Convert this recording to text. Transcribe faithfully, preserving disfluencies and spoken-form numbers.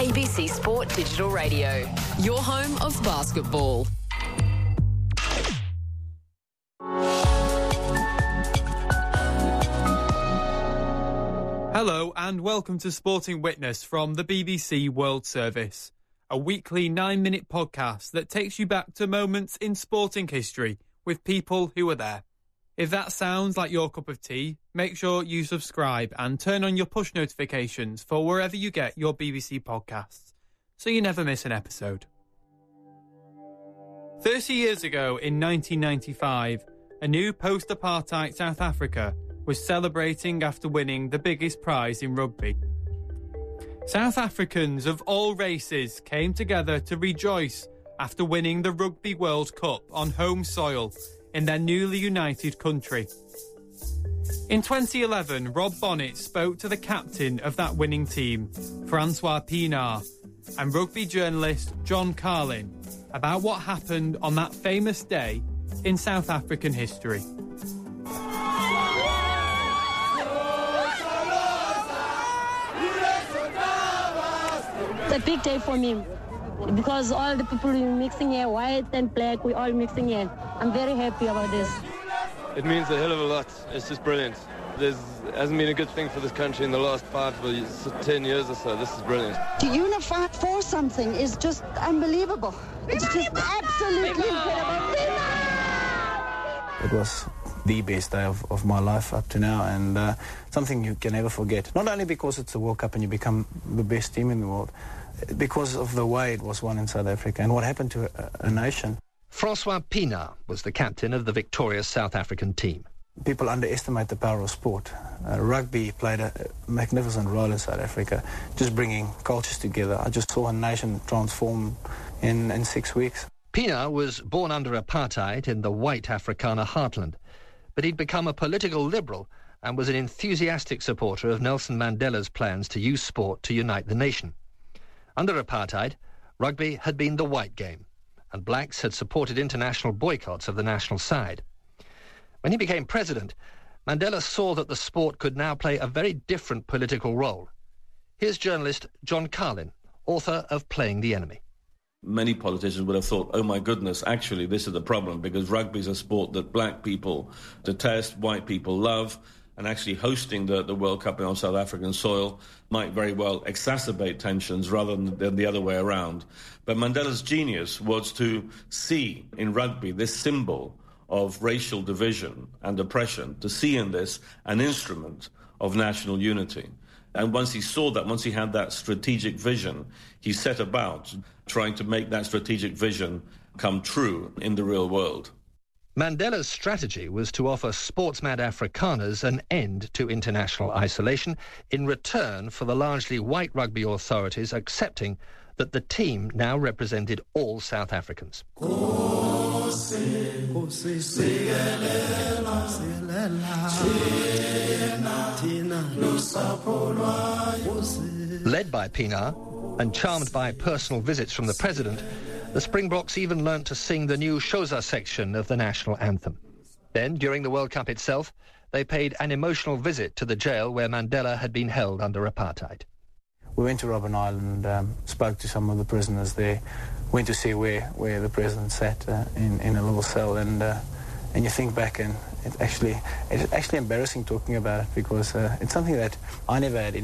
A B C Sport Digital Radio, your home of basketball. Hello and welcome to Sporting Witness from the B B C World Service, a weekly nine-minute podcast that takes you back to moments in sporting history with people who were there. If that sounds like your cup of tea, make sure you subscribe and turn on your push notifications for wherever you get your B B C podcasts, so you never miss an episode. thirty years ago in nineteen ninety-five, a new post-apartheid South Africa was celebrating after winning the biggest prize in rugby. South Africans of all races came together to rejoice after winning the Rugby World Cup on home soil in their newly united country. In twenty eleven, Rob Bonnet spoke to the captain of that winning team, Francois Pienaar, and rugby journalist John Carlin about what happened on that famous day in South African history. It's a big day for me because all the people mixing here, white and black, we all mixing here. I'm very happy about this. It means a hell of a lot. It's just brilliant. There hasn't been a good thing for this country in the last five or ten years or so. This is brilliant. To unify for something is just unbelievable. It's just absolutely incredible. It was the best day of, of my life up to now, and uh, something you can never forget. Not only because it's a World Cup and you become the best team in the world, because of the way it was won in South Africa and what happened to a, a nation. Francois Pienaar was the captain of the victorious South African team. People underestimate the power of sport. Uh, rugby played a magnificent role in South Africa, just bringing cultures together. I just saw a nation transform in, in six weeks. Pienaar was born under apartheid in the white Afrikaner heartland, but he'd become a political liberal and was an enthusiastic supporter of Nelson Mandela's plans to use sport to unite the nation. Under apartheid, rugby had been the white game, and blacks had supported international boycotts of the national side. When he became president, Mandela saw that the sport could now play a very different political role. Here's journalist John Carlin, author of Playing the Enemy. Many politicians would have thought, oh my goodness, actually this is the problem, because rugby is a sport that black people detest, white people love, and actually hosting the, the World Cup on South African soil might very well exacerbate tensions rather than, than the other way around. But Mandela's genius was to see in rugby this symbol of racial division and oppression, to see in this an instrument of national unity. And once he saw that, once he had that strategic vision, he set about trying to make that strategic vision come true in the real world. Mandela's strategy was to offer sports-mad Afrikaners an end to international isolation in return for the largely white rugby authorities accepting that the team now represented all South Africans. Led by Pienaar and charmed by personal visits from the president, the Springboks even learnt to sing the new Xhosa section of the national anthem. Then, during the World Cup itself, they paid an emotional visit to the jail where Mandela had been held under apartheid. We went to Robben Island, um, spoke to some of the prisoners there, went to see where, where the president sat uh, in, in a little cell, and uh, and you think back and it's actually, it's actually embarrassing talking about it because uh, it's something that I never had